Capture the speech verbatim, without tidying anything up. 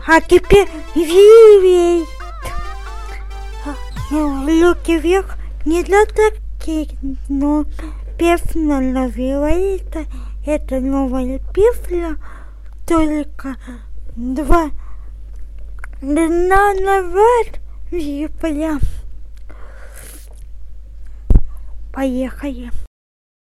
А теперь веет. Руки вверх не для таких, но песня ловила это. Это новая песня, только два дня назад выпала. Поехали.